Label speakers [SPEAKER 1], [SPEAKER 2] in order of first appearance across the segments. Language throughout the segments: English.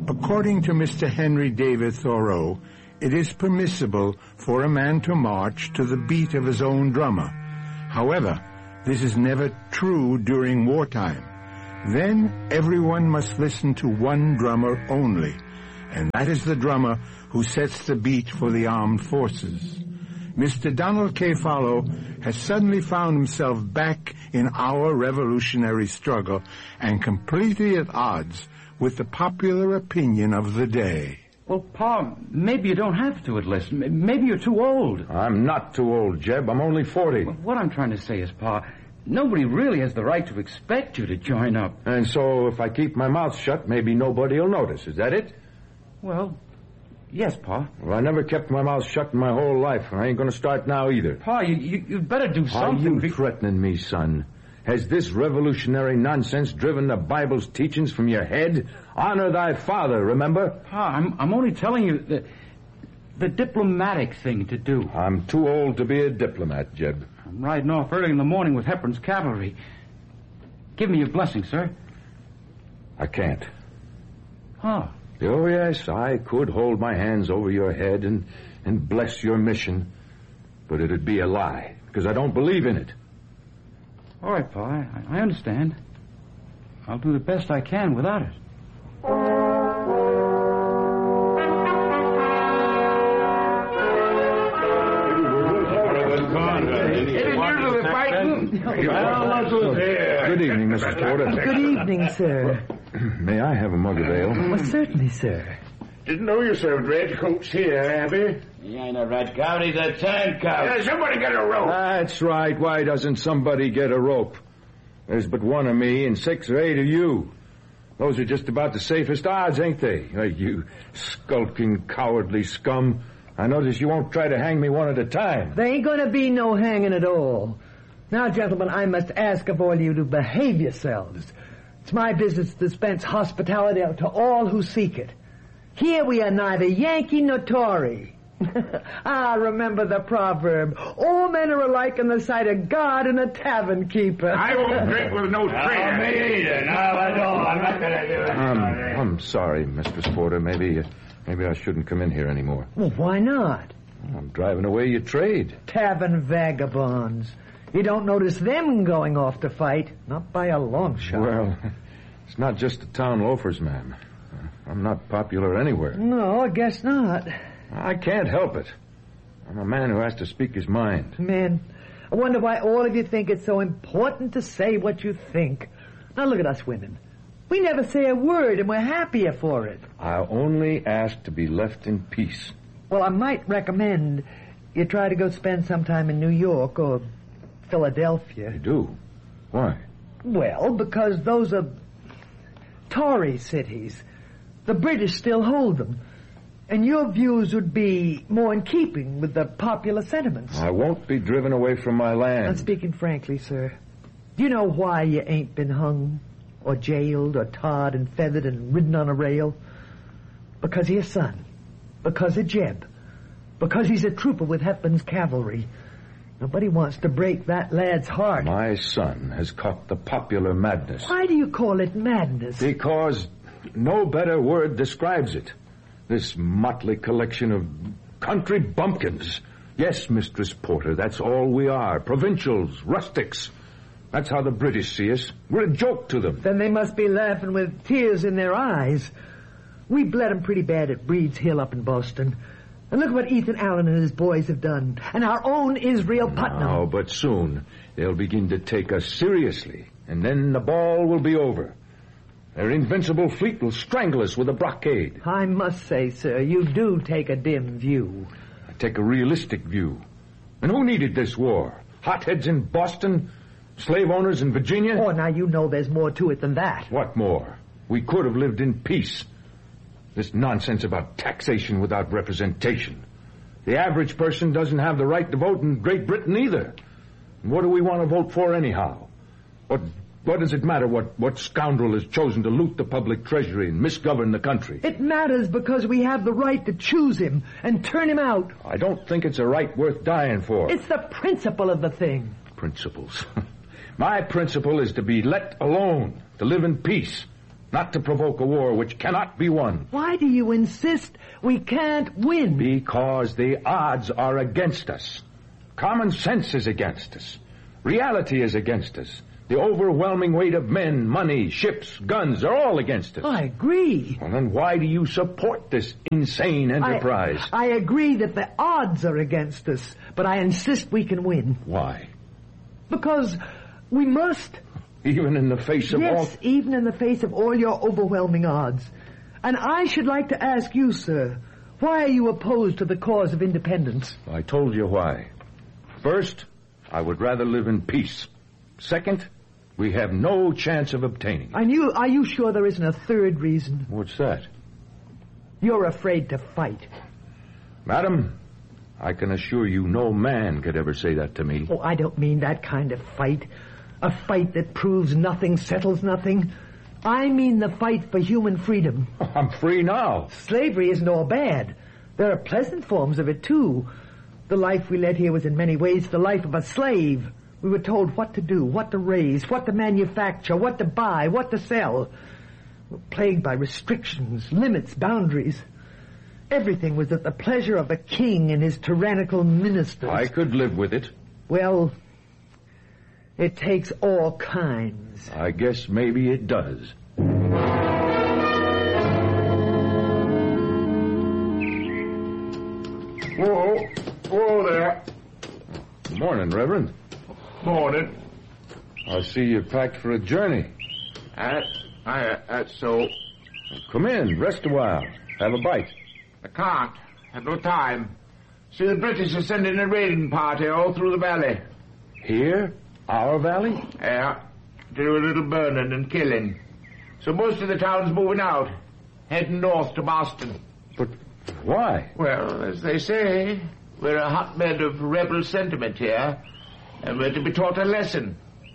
[SPEAKER 1] According to Mr. Henry David Thoreau, it is permissible for a man to march to the beat of his own drummer. However, this is never true during wartime. Then everyone must listen to one drummer only, and that is the drummer who sets the beat for the armed forces. Mr. Donald K. Follow has suddenly found himself back in our revolutionary struggle and completely at odds with the popular opinion of the day.
[SPEAKER 2] Well, Pa, maybe you don't have to enlist. Maybe you're too old.
[SPEAKER 3] I'm not too old, Jeb. I'm only 40.
[SPEAKER 2] Well, what I'm trying to say is, Pa, nobody really has the right to expect you to join up.
[SPEAKER 3] And so if I keep my mouth shut, maybe nobody will notice. Is that it?
[SPEAKER 2] Well, yes, Pa.
[SPEAKER 3] Well, I never kept my mouth shut in my whole life, and I ain't going to start now either.
[SPEAKER 2] Pa, you'd better do something.
[SPEAKER 3] Are you threatening me, son? Has this revolutionary nonsense driven the Bible's teachings from your head? Honor thy father, remember?
[SPEAKER 2] Pa, I'm only telling you the diplomatic thing to do.
[SPEAKER 3] I'm too old to be a diplomat, Jeb.
[SPEAKER 2] I'm riding off early in the morning with Hepburn's cavalry. Give me your blessing, sir.
[SPEAKER 3] I can't.
[SPEAKER 2] Huh.
[SPEAKER 3] Oh, yes, I could hold my hands over your head and bless your mission, but it'd be a lie, because I don't believe in it.
[SPEAKER 2] All right, Pa, I understand. I'll do the best I can without it.
[SPEAKER 3] Good evening, Mrs. Porter.
[SPEAKER 4] Good evening, sir.
[SPEAKER 3] May I have a mug of ale?
[SPEAKER 4] Well, certainly, sir.
[SPEAKER 5] Didn't know you served redcoats here, Abby.
[SPEAKER 6] He ain't a redcoat, he's a turncoat.
[SPEAKER 5] Somebody get a rope.
[SPEAKER 3] That's right. Why doesn't somebody get a rope? There's but one of me and 6 or 8 of you. Those are just about the safest odds, ain't they? You skulking, cowardly scum. I notice you won't try to hang me one at a time.
[SPEAKER 4] There ain't going to be no hanging at all. Now, gentlemen, I must ask of all you to behave yourselves. It's my business to dispense hospitality to all who seek it. Here we are neither Yankee nor Tory. Remember the proverb, all men are alike in the sight of God and a tavern keeper.
[SPEAKER 5] I won't drink with no traitor.
[SPEAKER 6] Me either. No, I don't. I'm not going to do it.
[SPEAKER 3] I'm sorry, Mistress Porter. Maybe I shouldn't come in here anymore.
[SPEAKER 4] Well, why not?
[SPEAKER 3] I'm driving away your trade.
[SPEAKER 4] Tavern vagabonds. You don't notice them going off to fight. Not by a long shot.
[SPEAKER 3] Well, it's not just the town loafers, ma'am. I'm not popular anywhere.
[SPEAKER 4] No, I guess not.
[SPEAKER 3] I can't help it. I'm a man who has to speak his mind.
[SPEAKER 4] Man, I wonder why all of you think it's so important to say what you think. Now look at us women. We never say a word, and we're happier for it.
[SPEAKER 3] I only ask to be left in peace.
[SPEAKER 4] Well, I might recommend you try to go spend some time in New York or Philadelphia.
[SPEAKER 3] You do? Why?
[SPEAKER 4] Well, because those are Tory cities. The British still hold them. And your views would be more in keeping with the popular sentiments.
[SPEAKER 3] I won't be driven away from my land.
[SPEAKER 4] I'm speaking frankly, sir. Do you know why you ain't been hung or jailed or tarred and feathered and ridden on a rail? Because of your son. Because of Jeb. Because he's a trooper with Hepburn's cavalry. Nobody wants to break that lad's heart.
[SPEAKER 3] My son has caught the popular madness.
[SPEAKER 4] Why do you call it madness?
[SPEAKER 3] Because no better word describes it. This motley collection of country bumpkins. Yes, Mistress Porter, that's all we are. Provincials, rustics. That's how the British see us. We're a joke to them.
[SPEAKER 4] Then they must be laughing with tears in their eyes. We bled them pretty bad at Breed's Hill up in Boston. And look what Ethan Allen and his boys have done. And our own Israel Putnam.
[SPEAKER 3] Oh, but soon they'll begin to take us seriously. And then the ball will be over. Their invincible fleet will strangle us with a blockade.
[SPEAKER 4] I must say, sir, you do take a dim view.
[SPEAKER 3] I take a realistic view. And who needed this war? Hotheads in Boston? Slave owners in Virginia?
[SPEAKER 4] Oh, now you know there's more to it than that.
[SPEAKER 3] What more? We could have lived in peace. This nonsense about taxation without representation. The average person doesn't have the right to vote in Great Britain either. And what do we want to vote for anyhow? What does it matter what scoundrel has chosen to loot the public treasury and misgovern the country?
[SPEAKER 4] It matters because we have the right to choose him and turn him out.
[SPEAKER 3] I don't think it's a right worth dying for.
[SPEAKER 4] It's the principle of the thing.
[SPEAKER 3] Principles. My principle is to be let alone, to live in peace. not to provoke a war which cannot be won.
[SPEAKER 4] Why do you insist we can't win?
[SPEAKER 3] Because the odds are against us. Common sense is against us. Reality is against us. The overwhelming weight of men, money, ships, guns are all against us.
[SPEAKER 4] I agree.
[SPEAKER 3] Well, then why do you support this insane enterprise?
[SPEAKER 4] I agree that the odds are against us, but I insist we can win.
[SPEAKER 3] Why?
[SPEAKER 4] Because we must.
[SPEAKER 3] Even in the face of all...
[SPEAKER 4] Yes, even in the face of all your overwhelming odds. And I should like to ask you, sir, why are you opposed to the cause of independence?
[SPEAKER 3] I told you why. First, I would rather live in peace. Second, we have no chance of obtaining it.
[SPEAKER 4] Are you sure there isn't a third reason?
[SPEAKER 3] What's that?
[SPEAKER 4] You're afraid to fight.
[SPEAKER 3] Madam, I can assure you no man could ever say that to me.
[SPEAKER 4] Oh, I don't mean that kind of fight. A fight that proves nothing, settles nothing. I mean the fight for human freedom.
[SPEAKER 3] I'm free now.
[SPEAKER 4] Slavery isn't all bad. There are pleasant forms of it, too. The life we led here was in many ways the life of a slave. We were told what to do, what to raise, what to manufacture, what to buy, what to sell. We were plagued by restrictions, limits, boundaries. Everything was at the pleasure of the king and his tyrannical ministers.
[SPEAKER 3] I could live with it.
[SPEAKER 4] Well, it takes all kinds.
[SPEAKER 3] I guess maybe it does.
[SPEAKER 5] Whoa there.
[SPEAKER 3] Morning, Reverend.
[SPEAKER 5] Morning.
[SPEAKER 3] I see you're packed for a journey.
[SPEAKER 5] That's so.
[SPEAKER 3] Come in, rest a while. Have a bite.
[SPEAKER 5] I can't. Have no time. See, the British are sending a raiding party all through the valley.
[SPEAKER 3] Here? Our valley?
[SPEAKER 5] Yeah. To do a little burning and killing. So most of the town's moving out. Heading north to Boston.
[SPEAKER 3] But why?
[SPEAKER 5] Well, as they say, we're a hotbed of rebel sentiment here. And we're to be taught a lesson.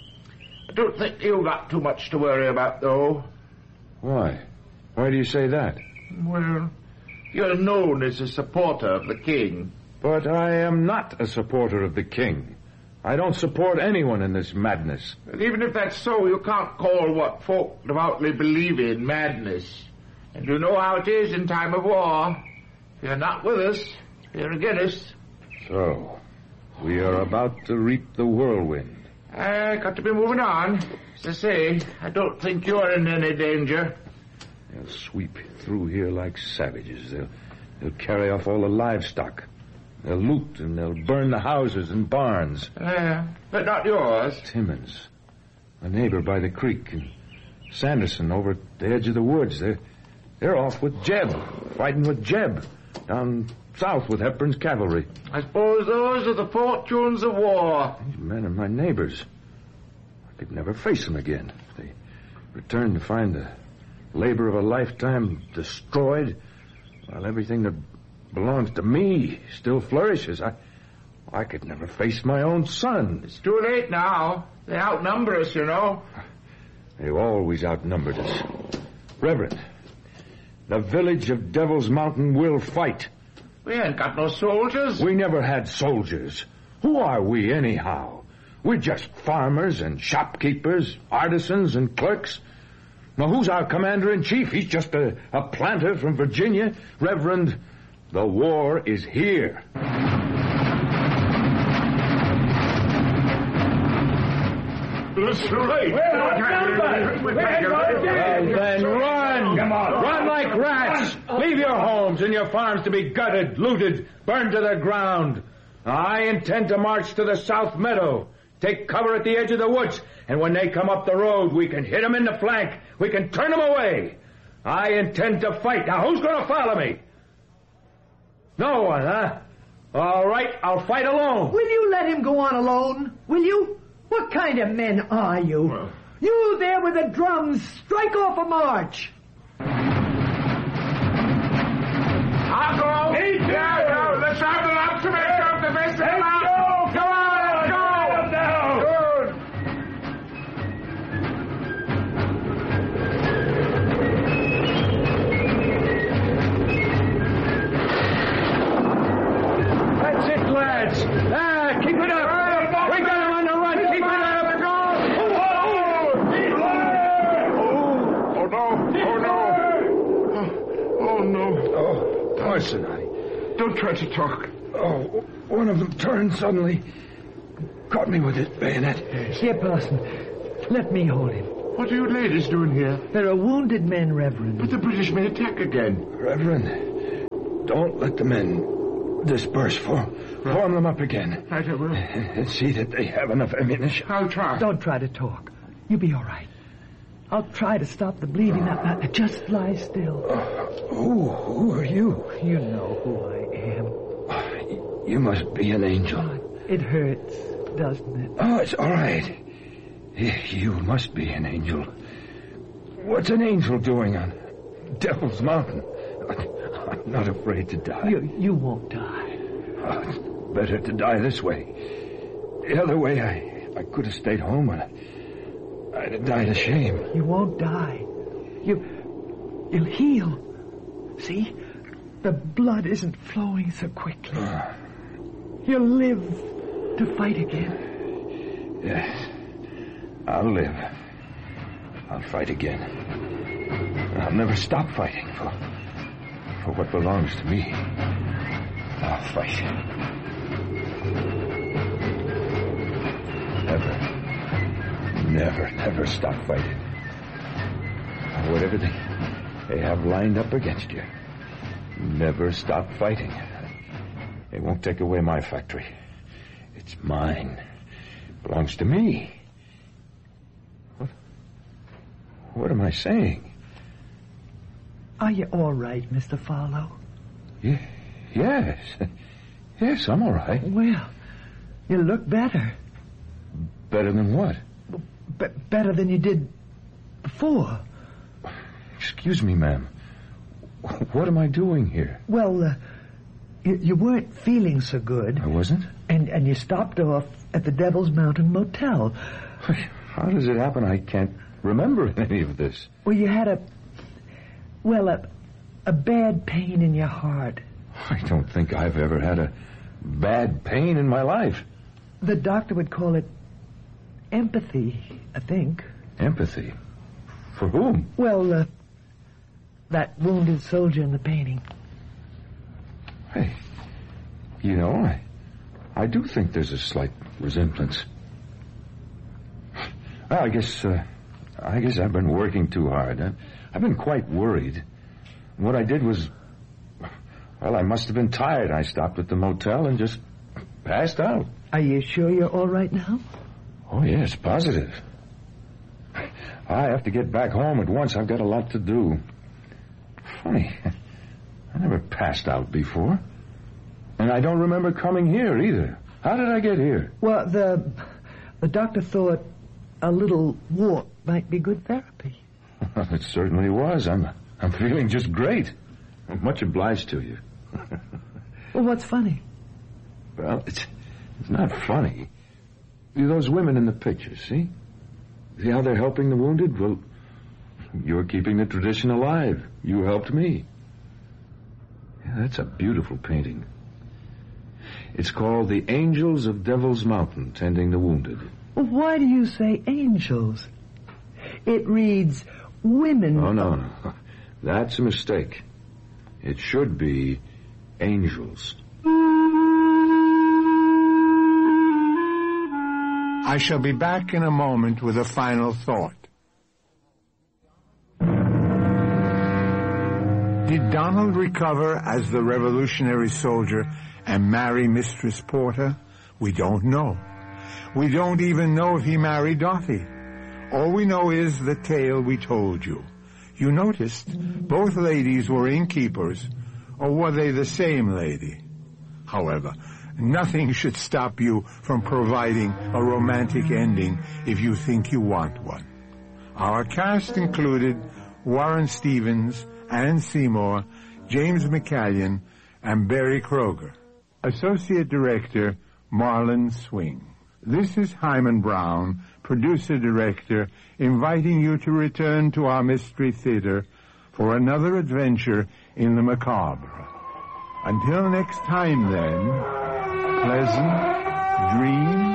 [SPEAKER 5] I don't think you got too much to worry about, though.
[SPEAKER 3] Why? Why do you say that?
[SPEAKER 5] Well, you're known as a supporter of the king.
[SPEAKER 3] But I am not a supporter of the king. I don't support anyone in this madness.
[SPEAKER 5] And even if that's so, you can't call what folk devoutly believe in madness. And you know how it is in time of war. If you're not with us, you're against us.
[SPEAKER 3] So, we are about to reap the whirlwind.
[SPEAKER 5] I got to be moving on. As I say, I don't think you're in any danger.
[SPEAKER 3] They'll sweep through here like savages. They'll carry off all the livestock. They'll loot and they'll burn the houses and barns.
[SPEAKER 5] But not yours.
[SPEAKER 3] Timmons, a neighbor by the creek, and Sanderson over at the edge of the woods. They're off with Jeb, fighting with Jeb, down south with Hepburn's cavalry.
[SPEAKER 5] I suppose those are the fortunes of war.
[SPEAKER 3] These men are my neighbors. I could never face them again. If they return to find the labor of a lifetime destroyed, while everything that belongs to me still flourishes, I could never face my own son.
[SPEAKER 5] It's too late now. They outnumber us, you know.
[SPEAKER 3] They've always outnumbered us. Reverend, the village of Devil's Mountain will fight.
[SPEAKER 5] We ain't got no soldiers.
[SPEAKER 3] We never had soldiers. Who are we, anyhow? We're just farmers and shopkeepers, artisans and clerks. Now, who's our commander-in-chief? He's just a planter from Virginia. Reverend, the war is here.
[SPEAKER 5] It's too late.
[SPEAKER 3] Then run! Come on. Run like rats! Leave your homes and your farms to be gutted, looted, burned to the ground. I intend to march to the South Meadow, take cover at the edge of the woods, and when they come up the road, we can hit them in the flank. We can turn them away. I intend to fight. Now, who's going to follow me? No one, huh? All right, I'll fight alone.
[SPEAKER 4] Will you let him go on alone? Will you? What kind of men are you?
[SPEAKER 5] Well,
[SPEAKER 4] you there with the drums, strike off a march.
[SPEAKER 5] I'll go. Yeah, let's have the lot to make up the best of the lot. Go on, let's go. Good.
[SPEAKER 3] That's it, lads. Keep it up. We got him on the run. Keep it up.
[SPEAKER 5] Oh, no.
[SPEAKER 3] listen.
[SPEAKER 5] Don't try to talk.
[SPEAKER 3] Oh, one of them turned suddenly. Caught me with his bayonet.
[SPEAKER 4] Here, Parson. Let me hold him.
[SPEAKER 5] What are you ladies doing here?
[SPEAKER 4] There are wounded men, Reverend.
[SPEAKER 5] But the British may attack again.
[SPEAKER 3] Reverend, don't let the men disperse. Form them up again.
[SPEAKER 5] Right, I will.
[SPEAKER 3] And see that they have enough ammunition.
[SPEAKER 5] I'll try.
[SPEAKER 4] Don't try to talk. You'll be all right. I'll try to stop the bleeding. Now, just lie still.
[SPEAKER 3] Who are you?
[SPEAKER 4] You know who I am.
[SPEAKER 3] You must be an angel.
[SPEAKER 4] It hurts, doesn't it?
[SPEAKER 3] Oh, it's all right. You must be an angel. What's an angel doing on Devil's Mountain? I'm not afraid to die.
[SPEAKER 4] You won't die.
[SPEAKER 3] Oh, it's better to die this way. The other way, I could have stayed home and I'd have died of shame.
[SPEAKER 4] You won't die. You'll heal. See? The blood isn't flowing so quickly. You'll live to fight again.
[SPEAKER 3] Yes. I'll live. I'll fight again. I'll never stop fighting for what belongs to me. I'll fight. Never stop fighting. Whatever they have lined up against you, never stop fighting. They won't take away my factory. It's mine. It belongs to me. What am I saying?
[SPEAKER 4] Are you all right, Mr. Farlow?
[SPEAKER 3] Yes. Yes, I'm all right.
[SPEAKER 4] Well, you look better.
[SPEAKER 3] Better than what?
[SPEAKER 4] Better than you did before.
[SPEAKER 3] Excuse me, ma'am. What am I doing here?
[SPEAKER 4] Well, you weren't feeling so good.
[SPEAKER 3] I wasn't?
[SPEAKER 4] And you stopped off at the Devil's Mountain Motel.
[SPEAKER 3] How does it happen I can't remember any of this?
[SPEAKER 4] Well, you had a bad pain in your heart.
[SPEAKER 3] I don't think I've ever had a bad pain in my life.
[SPEAKER 4] The doctor would call it empathy, I think.
[SPEAKER 3] Empathy? For whom?
[SPEAKER 4] Well, that wounded soldier in the painting.
[SPEAKER 3] Hey, you know, I do think there's a slight resemblance. Well, I guess I've been working too hard. I've been quite worried. What I did was, well, I must have been tired. I stopped at the motel and just passed out.
[SPEAKER 4] Are you sure you're all right now?
[SPEAKER 3] Oh, yes, positive. I have to get back home at once. I've got a lot to do. Funny. I never passed out before. And I don't remember coming here either. How did I get here?
[SPEAKER 4] Well, the doctor thought a little walk might be good therapy.
[SPEAKER 3] It certainly was. I'm feeling just great. I'm much obliged to you.
[SPEAKER 4] Well, what's funny?
[SPEAKER 3] Well, it's not funny. Those women in the pictures, see? See how they're helping the wounded? Well, you're keeping the tradition alive. You helped me. Yeah, that's a beautiful painting. It's called The Angels of Devil's Mountain, Tending the Wounded.
[SPEAKER 4] Well, why do you say angels? It reads women...
[SPEAKER 3] Oh, no. That's a mistake. It should be angels.
[SPEAKER 1] I shall be back in a moment with a final thought. Did Donald recover as the revolutionary soldier and marry Mistress Porter? We don't know. We don't even know if he married Dorothy. All we know is the tale we told you. You noticed both ladies were innkeepers, or were they the same lady? However, nothing should stop you from providing a romantic ending if you think you want one. Our cast included Warren Stevens, Ann Seymour, James McCallion, and Barry Kroger. Associate Director, Marlon Swing. This is Hyman Brown, Producer-Director, inviting you to return to our Mystery Theater for another adventure in the macabre. Until next time, then, pleasant dreams.